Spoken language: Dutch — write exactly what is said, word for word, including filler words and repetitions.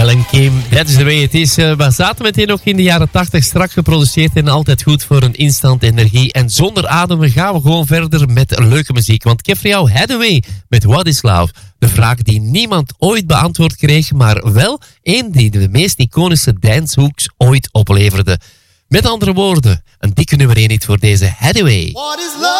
Alan Kim, dat is de way it is. We zaten meteen nog in de jaren tachtig, strak geproduceerd en altijd goed voor een instant energie. En zonder ademen gaan we gewoon verder met leuke muziek. Want ik heb voor jou Hathaway met What is Love? De vraag die niemand ooit beantwoord kreeg, maar wel een die de meest iconische dancehooks ooit opleverde. Met andere woorden, een dikke nummer één hit voor deze Hathaway. What is love?